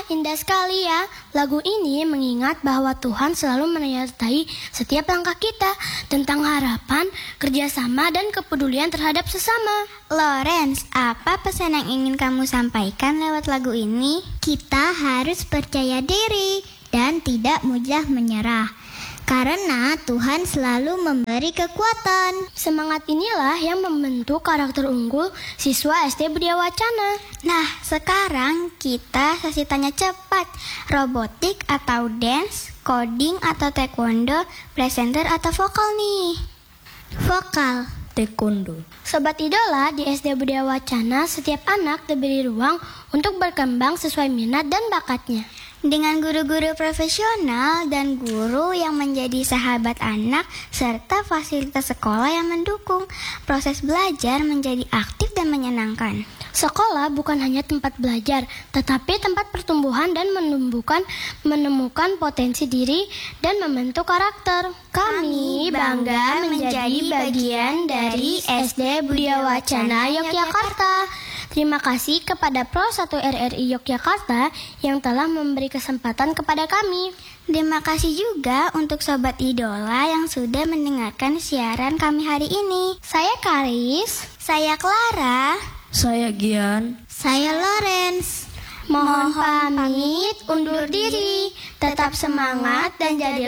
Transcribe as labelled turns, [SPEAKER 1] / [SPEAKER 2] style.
[SPEAKER 1] indah sekali ya. Lagu ini mengingat bahwa Tuhan selalu menyertai setiap langkah kita, tentang harapan, kerjasama, dan kepedulian terhadap sesama.
[SPEAKER 2] Lawrence, apa pesan yang ingin kamu sampaikan lewat lagu ini? Kita harus percaya diri dan tidak mudah menyerah, karena Tuhan selalu memberi kekuatan.
[SPEAKER 1] Semangat inilah yang membentuk karakter unggul siswa SD Budia Wacana.
[SPEAKER 2] Nah, sekarang kita sesi tanya cepat. Robotik atau dance, coding atau taekwondo, presenter atau vokal nih? Vokal.
[SPEAKER 3] Taekwondo.
[SPEAKER 1] Sobat Idola, di SD Budia Wacana setiap anak diberi ruang untuk berkembang sesuai minat dan bakatnya.
[SPEAKER 2] Dengan guru-guru profesional dan guru yang menjadi sahabat anak, serta fasilitas sekolah yang mendukung, proses belajar menjadi aktif dan menyenangkan.
[SPEAKER 1] Sekolah bukan hanya tempat belajar, tetapi tempat pertumbuhan dan menemukan potensi diri dan membentuk karakter. Kami bangga menjadi bagian dari SD Budia Wacana Yogyakarta. Terima kasih kepada Pro 1 RRI Yogyakarta yang telah memberi kesempatan kepada kami.
[SPEAKER 2] Terima kasih juga untuk Sobat Idola yang sudah mendengarkan siaran kami hari ini.
[SPEAKER 1] Saya Karis.
[SPEAKER 2] Saya Clara.
[SPEAKER 3] Saya Gian.
[SPEAKER 2] Saya Lawrence.
[SPEAKER 1] Mohon pamit undur diri. Tetap semangat dan jadilah